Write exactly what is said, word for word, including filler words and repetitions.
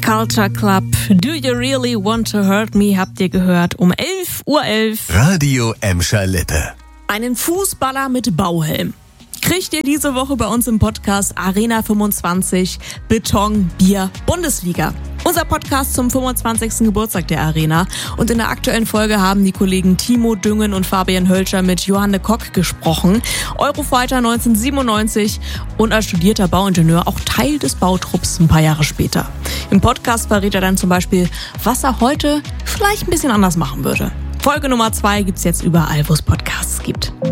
Culture Club, Do You Really Want to Hurt Me, habt ihr gehört, um elf Uhr elf. Radio Emscher Lippe. Einen Fußballer mit Bauhelm kriegt ihr diese Woche bei uns im Podcast Arena fünfundzwanzig, Beton, Bier, Bundesliga. Unser Podcast zum fünfundzwanzigsten Geburtstag der Arena. Und in der aktuellen Folge haben die Kollegen Timo Düngen und Fabian Hölscher mit Johanne Kock gesprochen. Eurofighter neunzehnhundertsiebenundneunzig und als studierter Bauingenieur auch Teil des Bautrupps ein paar Jahre später. Im Podcast verrät er dann zum Beispiel, was er heute vielleicht ein bisschen anders machen würde. Folge Nummer zwei gibt's jetzt überall, wo es Podcasts gibt.